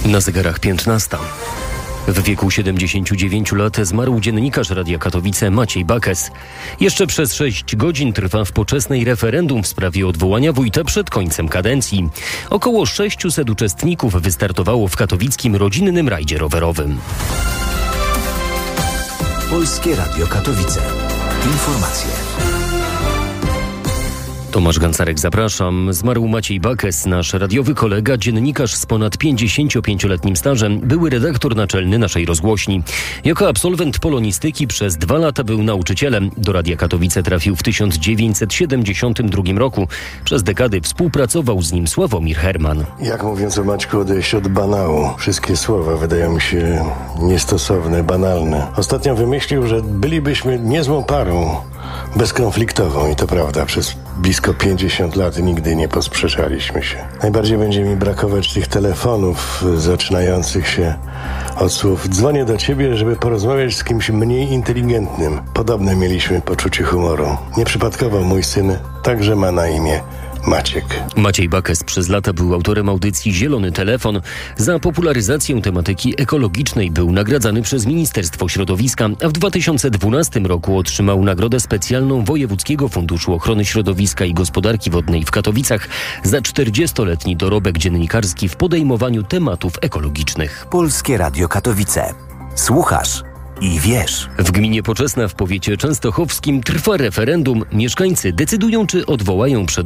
Na zegarach 15. W wieku 79 lat zmarł dziennikarz Radia Katowice Maciej Bakes. Jeszcze przez 6 godzin trwa w Poczesnej referendum w sprawie odwołania wójta przed końcem kadencji. Około 600 uczestników wystartowało w katowickim rodzinnym rajdzie rowerowym. Polskie Radio Katowice. Informacje. Tomasz Gancarek, zapraszam. Zmarł Maciej Bakes, nasz radiowy kolega, dziennikarz z ponad 55-letnim stażem, były redaktor naczelny naszej rozgłośni. Jako absolwent polonistyki przez 2 lata był nauczycielem. Do Radia Katowice trafił w 1972 roku. Przez dekady współpracował z nim Sławomir Herman. Jak mówiąc o Maćku, odejść od banału. Wszystkie słowa wydają mi się niestosowne, banalne. Ostatnio wymyślił, że bylibyśmy niezłą parą, bezkonfliktową i to prawda, przez blisko 50 lat nigdy nie posprzeczaliśmy się. Najbardziej będzie mi brakować tych telefonów zaczynających się od słów: dzwonię do ciebie, żeby porozmawiać z kimś mniej inteligentnym. Podobne mieliśmy poczucie humoru. Nieprzypadkowo mój syn także ma na imię Maciek. Maciej Bakes przez lata był autorem audycji Zielony Telefon. Za popularyzację tematyki ekologicznej był nagradzany przez Ministerstwo Środowiska, a w 2012 roku otrzymał nagrodę specjalną Wojewódzkiego Funduszu Ochrony Środowiska i Gospodarki Wodnej w Katowicach za 40-letni dorobek dziennikarski w podejmowaniu tematów ekologicznych. Polskie Radio Katowice. Słuchasz i wiesz. W gminie Poczesna w powiecie częstochowskim trwa referendum. Mieszkańcy decydują, czy odwołają przed